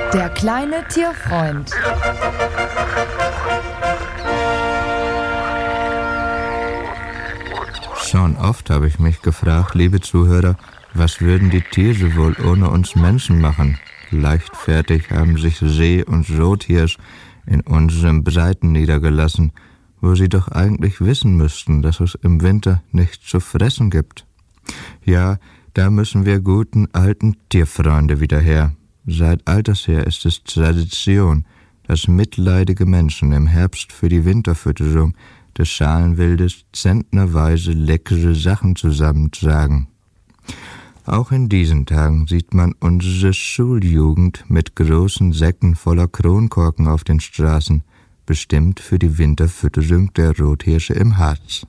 Der kleine Tierfreund. Schon oft habe ich mich gefragt, liebe Zuhörer, was würden die Tiere wohl ohne uns Menschen machen? Leichtfertig haben sich See- und Rothirs in unseren Breiten niedergelassen, wo sie doch eigentlich wissen müssten, dass es im Winter nichts zu fressen gibt. Ja, da müssen wir guten alten Tierfreunde wieder her. Seit alters her ist es Tradition, dass mitleidige Menschen im Herbst für die Winterfütterung des Schalenwildes zentnerweise leckere Sachen zusammentragen. Auch in diesen Tagen sieht man unsere Schuljugend mit großen Säcken voller Kronkorken auf den Straßen, bestimmt für die Winterfütterung der Rothirsche im Harz.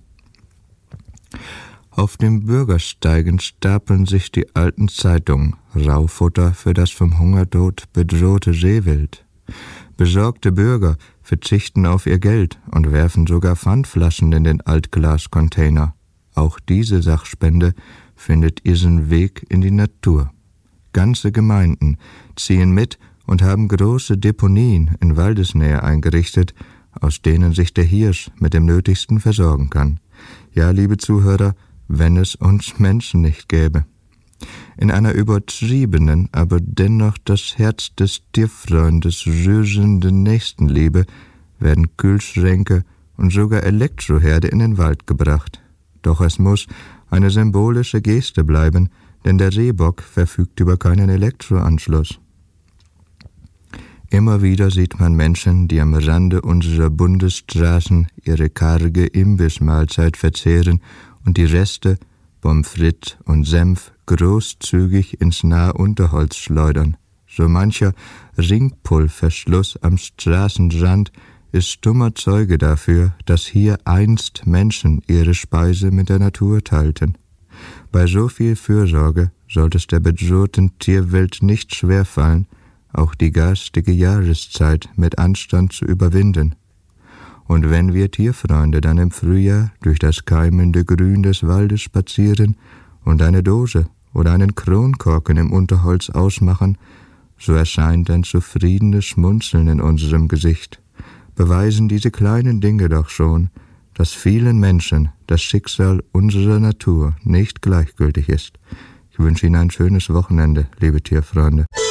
Auf den Bürgersteigen stapeln sich die alten Zeitungen, Raufutter für das vom Hungertod bedrohte Seewild. Besorgte Bürger verzichten auf ihr Geld und werfen sogar Pfandflaschen in den Altglascontainer. Auch diese Sachspende findet ihren Weg in die Natur. Ganze Gemeinden ziehen mit und haben große Deponien in Waldesnähe eingerichtet, aus denen sich der Hirsch mit dem Nötigsten versorgen kann. Ja, liebe Zuhörer, wenn es uns Menschen nicht gäbe. In einer übertriebenen, aber dennoch das Herz des Tierfreundes rührenden Nächstenliebe werden Kühlschränke und sogar Elektroherde in den Wald gebracht. Doch es muss eine symbolische Geste bleiben, denn der Rehbock verfügt über keinen Elektroanschluss. Immer wieder sieht man Menschen, die am Rande unserer Bundesstraßen ihre karge Imbissmahlzeit verzehren und die Reste, Pommes frites und Senf, großzügig ins nahe Unterholz schleudern. So mancher Ringpulverschluss am Straßenrand ist stummer Zeuge dafür, dass hier einst Menschen ihre Speise mit der Natur teilten. Bei so viel Fürsorge sollte es der bedrohten Tierwelt nicht schwerfallen, auch die garstige Jahreszeit mit Anstand zu überwinden. Und wenn wir Tierfreunde dann im Frühjahr durch das keimende Grün des Waldes spazieren und eine Dose oder einen Kronkorken im Unterholz ausmachen, so erscheint ein zufriedenes Schmunzeln in unserem Gesicht. Beweisen diese kleinen Dinge doch schon, dass vielen Menschen das Schicksal unserer Natur nicht gleichgültig ist. Ich wünsche Ihnen ein schönes Wochenende, liebe Tierfreunde.